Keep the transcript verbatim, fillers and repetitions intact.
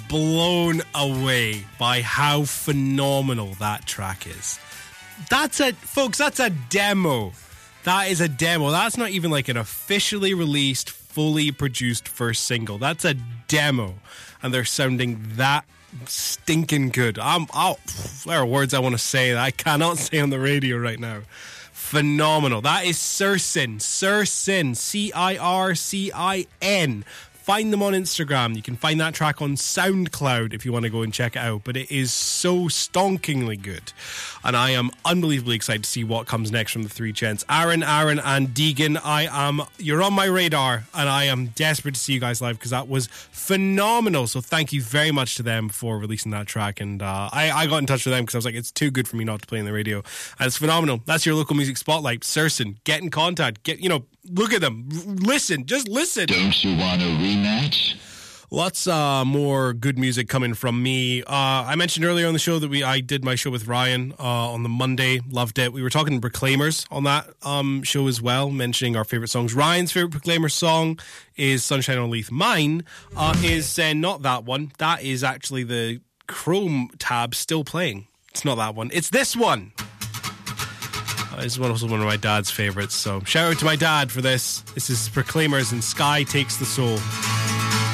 blown away by how phenomenal that track is. That's a, folks, that's a demo. That is a demo. That's not even like an officially released, fully produced first single. That's a demo. And they're sounding that stinking good. I'm, oh, there are words I want to say that I cannot say on the radio right now. Phenomenal. That is Circin. Circin. C I R C I N. Find them on Instagram. You can find that track on SoundCloud if you want to go and check it out. But it is so stonkingly good. And I am unbelievably excited to see what comes next from the three gents. Aaron, Aaron, and Deegan, I am, you're on my radar. And I am desperate to see you guys live because that was phenomenal. So thank you very much to them for releasing that track. And uh, I, I got in touch with them because I was like, it's too good for me not to play on the radio. And it's phenomenal. That's your local music spotlight. Circin. Get in contact. Get, you know, look at them. Listen. Just listen. Don't you want a rematch? Lots uh, more good music coming from me. Uh, I mentioned earlier on the show that we I did my show with Ryan uh, on the Monday. Loved it. We were talking Proclaimers on that um, show as well, mentioning our favourite songs. Ryan's favourite Proclaimers song is Sunshine on Leith. Mine uh, is uh, not that one. That is actually the Chrome tab still playing. It's not that one. It's this one. Uh, this is also one of my dad's favourites. So shout out to my dad for this. This is Proclaimers and Sky Takes the Soul.